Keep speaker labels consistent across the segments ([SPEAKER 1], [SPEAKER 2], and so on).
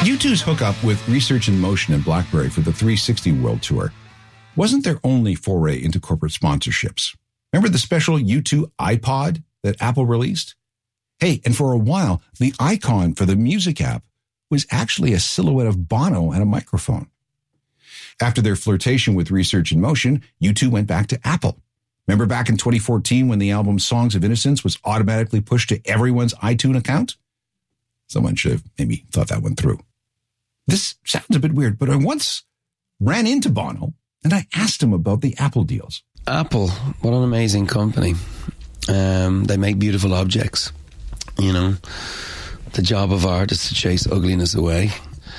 [SPEAKER 1] U2's hookup with Research in Motion and BlackBerry for the 360 World Tour wasn't their only foray into corporate sponsorships. Remember the special U2 iPod that Apple released? Hey, and for a while, the icon for the music app was actually a silhouette of Bono and a microphone. After their flirtation with Research in Motion, U2 went back to Apple. Remember back in 2014 when the album Songs of Innocence was automatically pushed to everyone's iTunes account? Someone should have maybe thought that one through. This sounds a bit weird, but I once ran into Bono and I asked him about the Apple deals.
[SPEAKER 2] Apple, what an amazing company. They make beautiful objects. You know, the job of art is to chase ugliness away.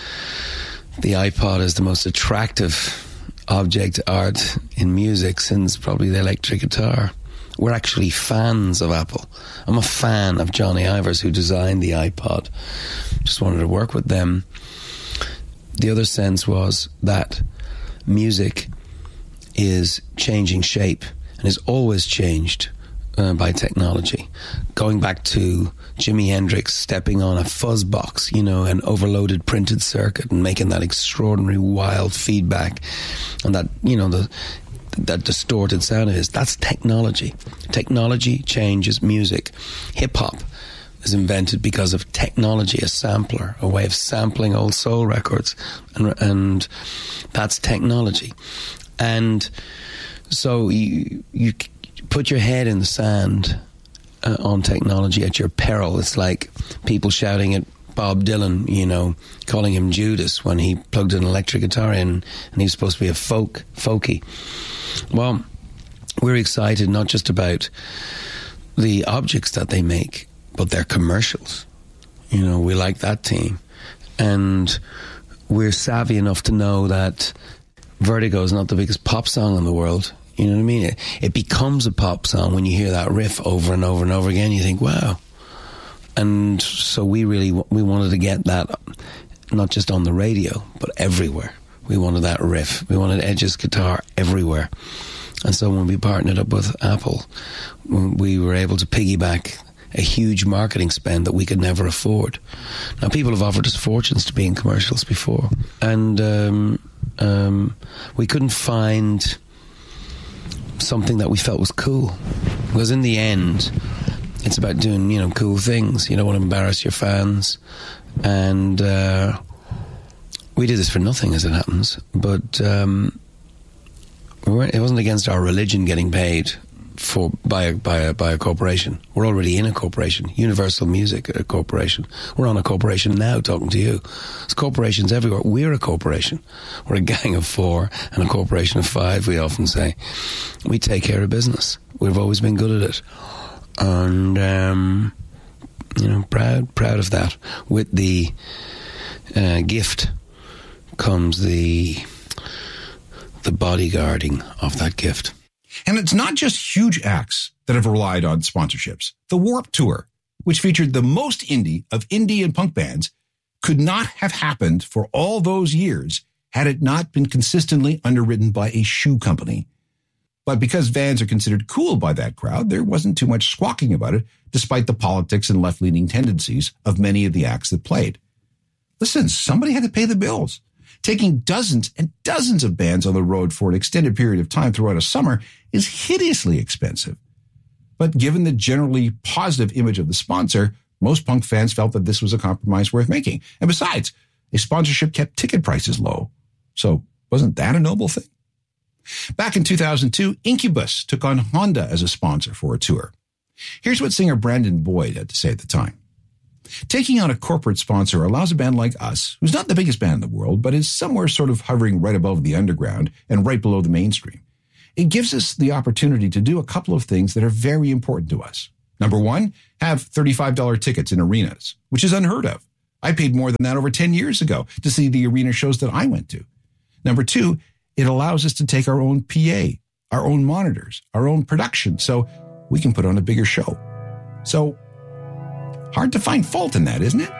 [SPEAKER 2] The iPod is the most attractive object art in music since probably the electric guitar. We're actually fans of Apple. I'm a fan of Johnny Ivers, who designed the iPod. Just wanted to work with them. The other sense was that music is changing shape and has always changed by technology. Going back to Jimi Hendrix stepping on a fuzz box, you know, an overloaded printed circuit and making that extraordinary wild feedback and that, you know, that distorted sound of his. That's technology. Technology changes music. Hip-hop is invented because of technology, a sampler, a way of sampling old soul records, and that's technology. And so you put your head in the sand on technology at your peril. It's like people shouting at Bob Dylan, you know, calling him Judas when he plugged an electric guitar in and he was supposed to be a folky. Well, we're excited not just about the objects that they make, but their commercials. You know, we like that team. And we're savvy enough to know that Vertigo is not the biggest pop song in the world. You know what I mean? It becomes a pop song when you hear that riff over and over and over again. You think, wow. And so we wanted to get that not just on the radio, but everywhere. We wanted that riff. We wanted Edge's guitar everywhere. And so when we partnered up with Apple, we were able to piggyback a huge marketing spend that we could never afford. Now, people have offered us fortunes to be in commercials before. And we couldn't find something that we felt was cool. Because in the end, it's about doing, you know, cool things. You don't want to embarrass your fans. And we did this for nothing, as it happens. But it wasn't against our religion getting paid by a corporation. We're already in a corporation. Universal Music, a corporation. We're on a corporation now talking to you. There's corporations everywhere. We're a corporation. We're a gang of 4 and a corporation of 5, we often say. We take care of business. We've always been good at it. And, you know, proud of that. With the gift comes the bodyguarding of that gift.
[SPEAKER 1] And it's not just huge acts that have relied on sponsorships. The Warped Tour, which featured the most indie of indie and punk bands, could not have happened for all those years had it not been consistently underwritten by a shoe company. But because Vans are considered cool by that crowd, there wasn't too much squawking about it, despite the politics and left-leaning tendencies of many of the acts that played. Listen, somebody had to pay the bills. Taking dozens and dozens of bands on the road for an extended period of time throughout a summer is hideously expensive. But given the generally positive image of the sponsor, most punk fans felt that this was a compromise worth making. And besides, a sponsorship kept ticket prices low. So wasn't that a noble thing? Back in 2002, Incubus took on Honda as a sponsor for a tour. Here's what singer Brandon Boyd had to say at the time. Taking on a corporate sponsor allows a band like us, who's not the biggest band in the world, but is somewhere sort of hovering right above the underground and right below the mainstream. It gives us the opportunity to do a couple of things that are very important to us. Number one, have $35 tickets in arenas, which is unheard of. I paid more than that over 10 years ago to see the arena shows that I went to. Number two, it allows us to take our own PA, our own monitors, our own production, so we can put on a bigger show. So, hard to find fault in that, isn't it?